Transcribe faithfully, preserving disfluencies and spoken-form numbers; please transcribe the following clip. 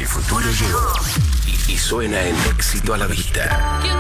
El futuro llegó y, y suena en Éxito a la Vista.